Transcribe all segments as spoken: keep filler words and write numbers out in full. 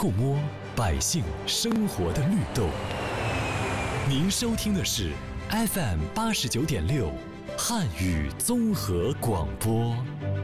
触摸百姓生活的律动。您收听的是 F M 八十九点六汉语综合广播。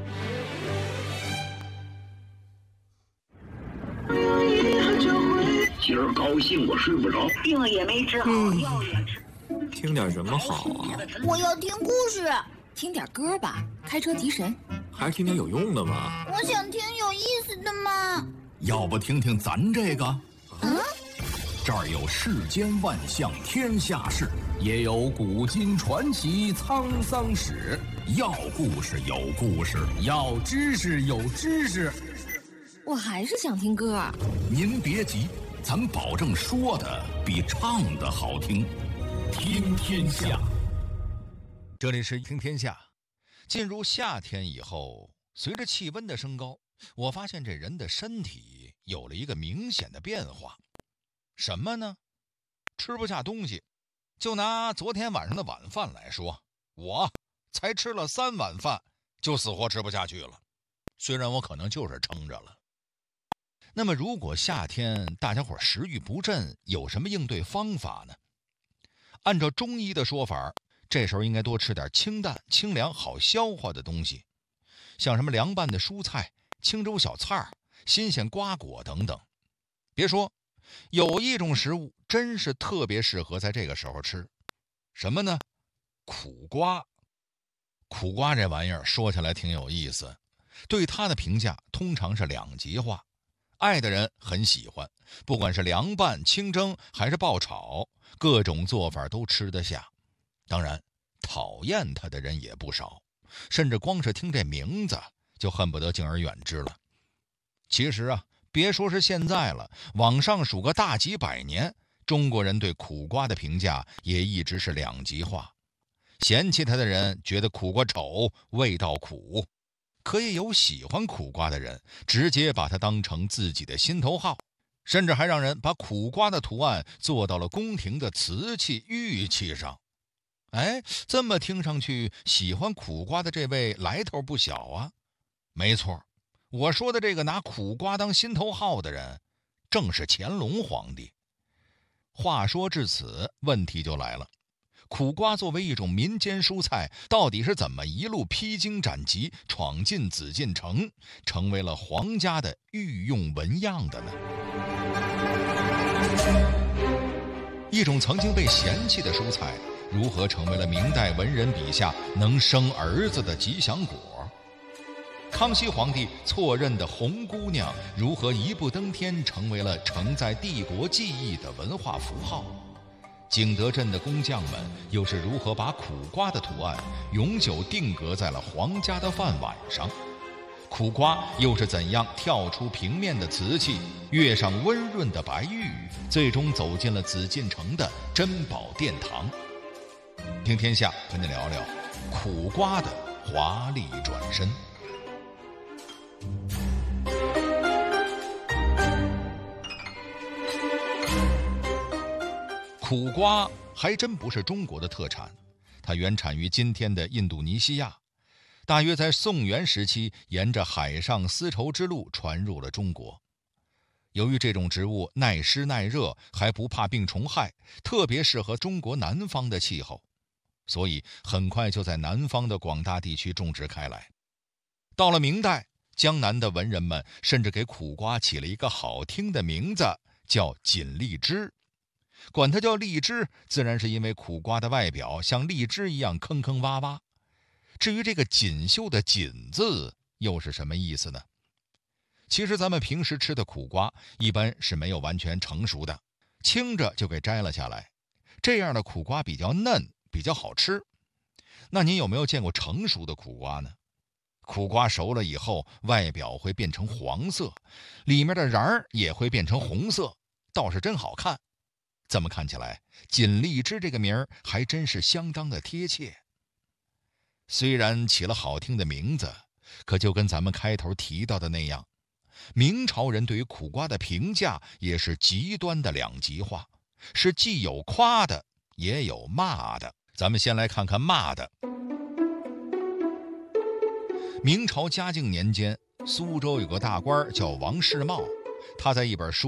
今儿高兴我睡不着， 病也没治好，药也吃。 听点什么好啊？ 我要听故事。 听点歌吧，开车提神。 还是听点有用的吧。 我想听有意思的嘛。 要不听听咱这个？ 嗯， 这儿有世间万象天下事，也有古今传奇沧桑史，要故事有故事，要知识有知识。 我还是想听歌。 您别急，咱保证说的比唱的好听。听天下， 这里是听天下。进入夏天以后，随着气温的升高，我发现这人的身体有了一个明显的变化。什么呢？吃不下东西。就拿昨天晚上的晚饭来说，我才吃了三碗饭，就死活吃不下去了。虽然我可能就是撑着了。那么如果夏天大家伙食欲不振，有什么应对方法呢？按照中医的说法，这时候应该多吃点清淡、清凉、好消化的东西，像什么凉拌的蔬菜、清粥小菜、新鲜瓜果等等。别说，有一种食物真是特别适合在这个时候吃，什么呢？苦瓜。苦瓜这玩意儿说起来挺有意思，对它的评价通常是两极化。爱的人很喜欢，不管是凉拌、清蒸还是爆炒，各种做法都吃得下。当然，讨厌它的人也不少，甚至光是听这名字就恨不得敬而远之了。其实啊，别说是现在了，往上数个大几百年，中国人对苦瓜的评价也一直是两极化。嫌弃它的人觉得苦瓜丑，味道苦，可也有喜欢苦瓜的人直接把它当成自己的心头好，甚至还让人把苦瓜的图案做到了宫廷的瓷器、玉器上。哎，这么听上去，喜欢苦瓜的这位来头不小啊。没错，我说的这个拿苦瓜当心头好的人，正是乾隆皇帝。话说至此，问题就来了。苦瓜作为一种民间蔬菜，到底是怎么一路披荆斩棘，闯进紫禁城，成为了皇家的御用纹样的呢？一种曾经被嫌弃的蔬菜，如何成为了明代文人笔下能生儿子的吉祥果？康熙皇帝错认的红姑娘，如何一步登天，成为了承载帝国记忆的文化符号？景德镇的工匠们又是如何把苦瓜的图案永久定格在了皇家的饭碗上？苦瓜又是怎样跳出平面的瓷器，跃上温润的白玉，最终走进了紫禁城的珍宝殿堂？听天下跟你聊聊苦瓜的华丽转身。苦瓜还真不是中国的特产，它原产于今天的印度尼西亚，大约在宋元时期沿着海上丝绸之路传入了中国。由于这种植物耐湿耐热，还不怕病虫害，特别适合中国南方的气候，所以很快就在南方的广大地区种植开来。到了明代，江南的文人们甚至给苦瓜起了一个好听的名字，叫锦荔枝。管它叫荔枝，自然是因为苦瓜的外表像荔枝一样坑坑洼洼。至于这个锦绣的锦字又是什么意思呢？其实咱们平时吃的苦瓜一般是没有完全成熟的，青着就给摘了下来，这样的苦瓜比较嫩，比较好吃。那您有没有见过成熟的苦瓜呢？苦瓜熟了以后，外表会变成黄色，里面的瓤儿也会变成红色，倒是真好看。这么看起来，锦荔枝这个名儿还真是相当的贴切。虽然起了好听的名字，可就跟咱们开头提到的那样，明朝人对于苦瓜的评价也是极端的两极化，是既有夸的，也有骂的。咱们先来看看骂的。明朝嘉靖年间，苏州有个大官叫王世茂，他在一本书